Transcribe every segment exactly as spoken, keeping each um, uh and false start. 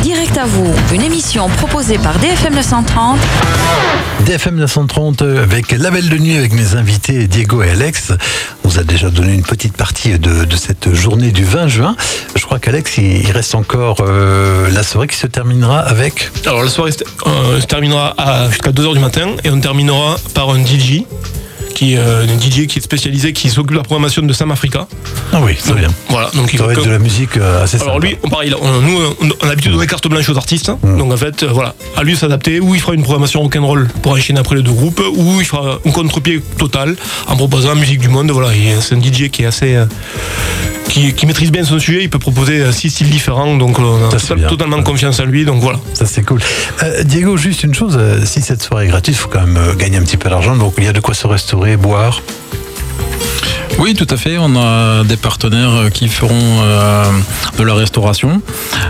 Direct à vous, une émission proposée par D F M neuf cent trente. D F M neuf cent trente avec Label de nuit avec mes invités Diego et Alex. On vous a déjà donné une petite partie de, de cette journée du vingt juin. Je crois qu'Alex, il, il reste encore euh, la soirée qui se terminera avec... Alors la soirée euh, se terminera à, jusqu'à deux heures du matin et on terminera par un D J. Qui, euh, un D J qui est spécialisé, qui s'occupe de la programmation de Sam Africa. Ah oui, c'est bien. Voilà, donc ça il va être que... de la musique euh, assez simple. Alors lui, on, pareil, on, nous, on, on a l'habitude de donner carte blanche aux artistes. Mmh. Donc en fait, euh, voilà, à lui de s'adapter. Ou il fera une programmation rock'n'roll pour enchaîner après les deux groupes, ou il fera un contre-pied total en proposant la musique du monde. Voilà, c'est un D J qui est assez... Euh, Qui, qui maîtrise bien son sujet, il peut proposer six styles différents, donc on a ça, totalement bien. Confiance en lui, donc voilà. Ça c'est cool. Euh, Diego, juste une chose, euh, si cette soirée est gratuite, il faut quand même euh, gagner un petit peu d'argent, donc il y a de quoi se restaurer, boire. Oui, tout à fait. On a des partenaires qui feront euh, de la restauration.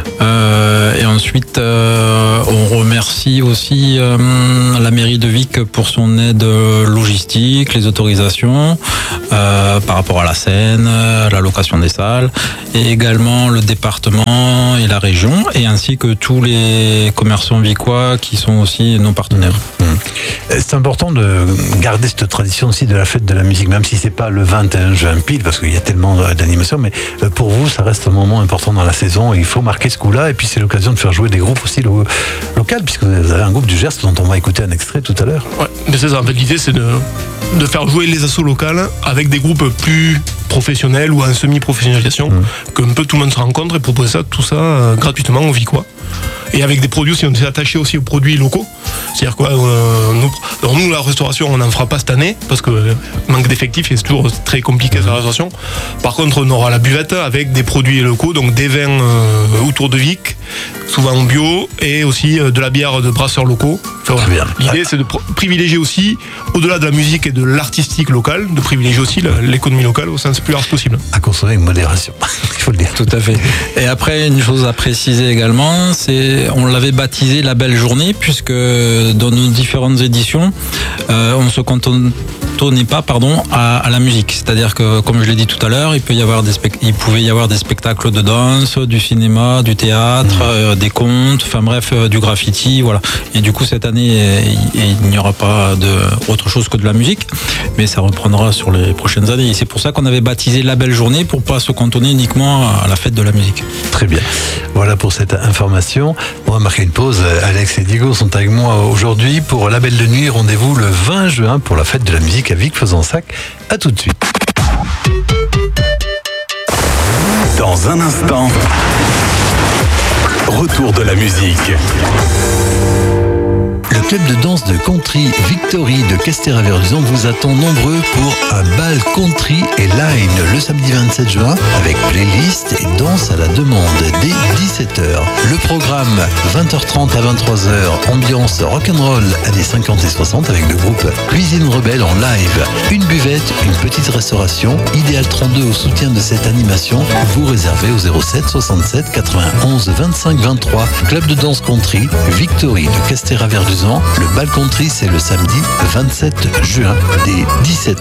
Euh, et ensuite, euh, on remercie aussi euh, la mairie de Vic pour son aide logistique, les autorisations euh, par rapport à la scène, la location des salles, et également le département et la région, et ainsi que tous les commerçants vicois qui sont aussi nos partenaires. Mmh. C'est important de garder cette tradition aussi de la fête de la musique, même si c'est pas le vingt et un juin pile, parce qu'il y a tellement d'animations, mais pour vous, ça reste un moment important dans la saison et il faut marquer ce coup-là. Et puis c'est l'occasion de faire jouer des groupes aussi lo- locaux, puisque vous avez un groupe du Gers dont on va écouter un extrait tout à l'heure. Ouais, mais c'est ça. En fait, l'idée, c'est de, de faire jouer les assos locales avec des groupes plus professionnels ou en semi-professionnalisation, mmh. qu'un peu tout le monde se rencontre et proposer ça, tout ça euh, gratuitement aux Vicois. Et avec des produits aussi, on s'est attaché aussi aux produits locaux. C'est-à-dire quoi, euh, nous, alors nous, la restauration, on n'en fera pas cette année, parce que euh, manque d'effectifs et c'est toujours très compliqué de faire la restauration. Par contre, on aura la buvette avec des produits locaux, donc des vins euh, autour de Vic, souvent bio, et aussi euh, de la bière de brasseurs locaux. Enfin, voilà. Bien. L'idée, c'est de pr- privilégier aussi, au-delà de la musique et de l'artistique local, de privilégier aussi le, l'économie locale au sens plus large possible. À consommer avec modération, il faut le dire. Tout à fait. Et après, une chose à préciser également, c'est on l'avait baptisé la belle journée, puisque dans nos différentes éditions, euh, on se cantonnait pas pardon, à, à la musique. C'est-à-dire que, comme je l'ai dit tout à l'heure, il, peut y avoir des spect- il pouvait y avoir des spectacles de danse, du cinéma, du théâtre, mmh. euh, des contes, enfin bref, euh, du graffiti, voilà. Et du coup, cette année, il, il n'y aura pas de, autre chose que de la musique, mais ça reprendra sur les prochaines années. Et c'est pour ça qu'on avait baptisé la belle journée, pour pas se cantonner uniquement à la fête de la musique. Très bien. Voilà pour cette information. On va marquer une pause. Alex et Diego sont avec moi aujourd'hui pour Label de nuit. Rendez-vous le vingt juin pour la fête de la musique à Vic-Fezensac. À tout de suite. Dans un instant, retour de la musique. Le club de danse de country Victory de Castéra-Verduzan vous attend nombreux pour un bal country et line le samedi vingt-sept juin avec playlist et danse à la demande dès dix-sept heures. Le programme vingt heures trente à vingt-trois heures, ambiance rock'n'roll années cinquante et soixante avec le groupe Cuisine Rebelle en live. Une buvette, une petite restauration, Idéal trente-deux au soutien de cette animation. Vous réservez au zéro sept soixante-sept quatre-vingt-onze vingt-cinq vingt-trois. Club de danse country Victory de Castéra-Verduzan. Le bal country, c'est le samedi vingt-sept juin dès dix-sept